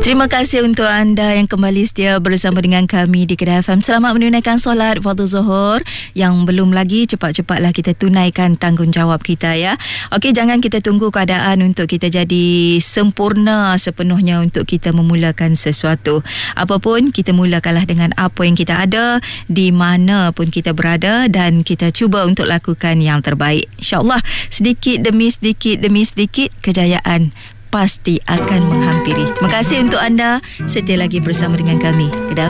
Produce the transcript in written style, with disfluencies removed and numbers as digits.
Terima kasih untuk anda yang kembali setia bersama dengan kami di Kedah FM. Selamat menunaikan solat Fardhu Zuhur. Yang belum lagi, cepat-cepatlah kita tunaikan tanggungjawab kita ya. Okey, jangan kita tunggu keadaan untuk kita jadi sempurna sepenuhnya untuk kita memulakan sesuatu. Apapun, kita mulakanlah dengan apa yang kita ada, di mana pun kita berada, dan kita cuba untuk lakukan yang terbaik. InsyaAllah sedikit demi sedikit kejayaan pasti akan menghampiri. Terima kasih untuk anda setia lagi bersama dengan kami.